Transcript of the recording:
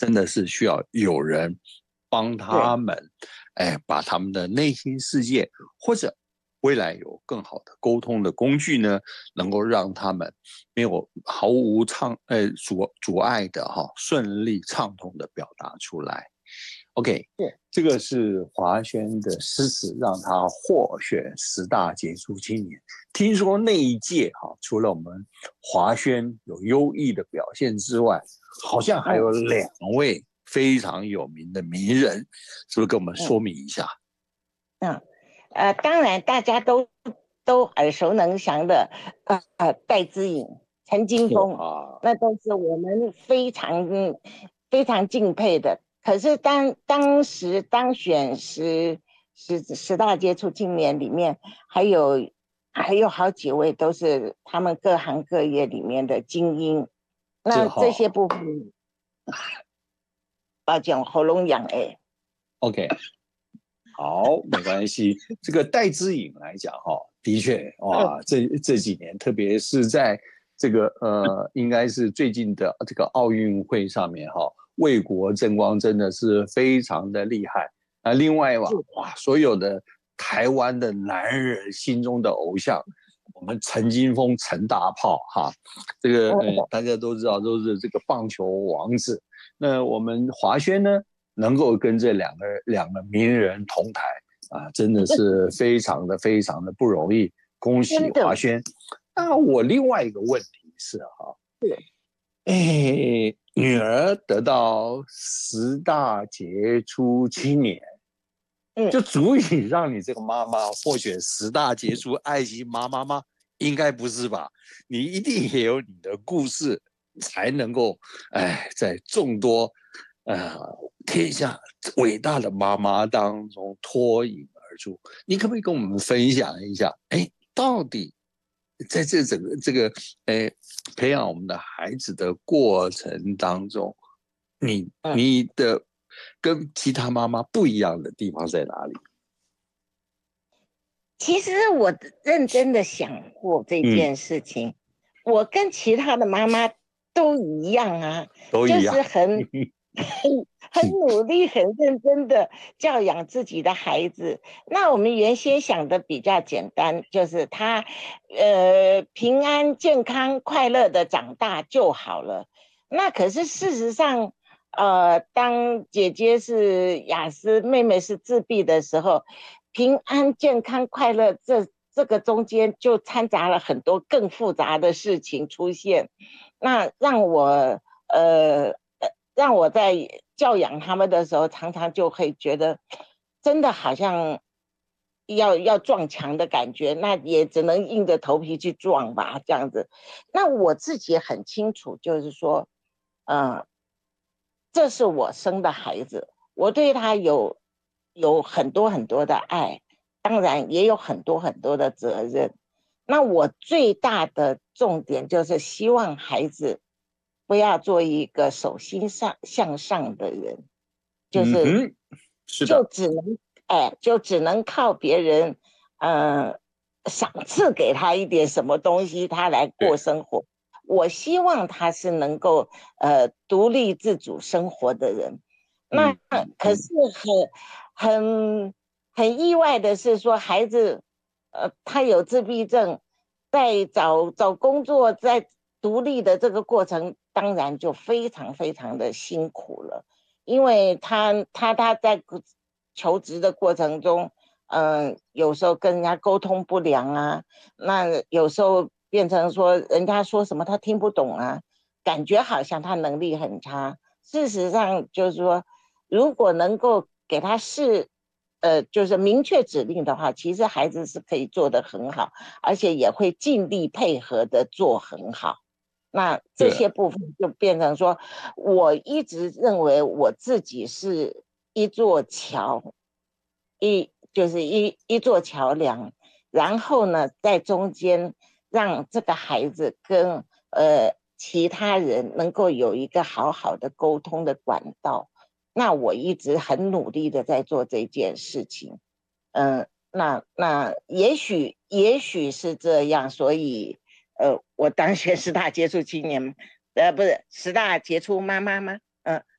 真的是需要有人帮他们，把他们的内心世界或者未来有更好的沟通的工具呢，能够让他们没有毫无阻碍的顺利畅通的表达出来。OK， 这个是华轩的诗词让他获选10大杰出青年。听说那一届除了我们华轩有优异的表现之外，好像还有2位非常有名的名人，是不是跟我们说明一下？ 当然大家都耳熟能详的戴资颖、陈金峰，那都是我们非常非常敬佩的。可是当时当选10大杰出青年里面，还有好几位都是他们各行各业里面的精英。那这些部分，抱歉，我喉咙痒 OK， 好，没关系。这个戴资颖来讲的确哇，这几年，特别是在这个应该是最近的这个奥运会上面为国争光，真的是非常的厉害。另外哇，所有的台湾的男人心中的偶像，我们陈金锋陈大炮这个大家都知道，都是这个棒球王子。那我们华轩呢，能够跟这两个名人同台真的是非常的非常的不容易，恭喜华轩。那我另外一个问题是女儿得到10大杰出青年，就足以让你这个妈妈获选10大杰出爱心妈妈吗？应该不是吧？你一定也有你的故事，才能够在众多天下伟大的妈妈当中脱颖而出。你可不可以跟我们分享一下？到底在这整个这个培养我们的孩子的过程当中，你的跟其他妈妈不一样的地方在哪里？ 其实我认真的想过这件事情，我跟其他的妈妈都一样啊， 都一样， 就是很努力、很认真的教养自己的孩子。那我们原先想的比较简单，就是他平安、健康、快乐的长大就好了。那可是事实上，当姐姐是雅思，妹妹是自闭的时候，平安、健康、快乐这个中间就掺杂了很多更复杂的事情出现，那让我在教养他们的时候，常常就会觉得，真的好像要撞墙的感觉，那也只能硬着头皮去撞吧，这样子。那我自己很清楚，就是说，这是我生的孩子，我对他有很多很多的爱，当然也有很多很多的责任。那我最大的重点就是希望孩子不要做一个手心向上的人，就是是的， 就只能靠别人赏赐给他一点什么东西，他来过生活。我希望他是能够独立自主生活的人。那可是很意外的是说，孩子他有自闭症，在找工作，在独立的这个过程，当然就非常非常的辛苦了，因为他在求职的过程中，有时候跟人家沟通不良啊，那有时候变成说人家说什么他听不懂啊，感觉好像他能力很差。事实上就是说，如果能够给他就是明确指令的话，其实孩子是可以做得很好，而且也会尽力配合的做很好。那这些部分就变成说，我一直认为我自己是一座桥，就是一座桥梁，然后呢，在中间让这个孩子跟其他人能够有一个好好的沟通的管道。那我一直很努力的在做这件事情，那也许是这样，所以我当选10大杰出青年，不是10大杰出妈妈吗？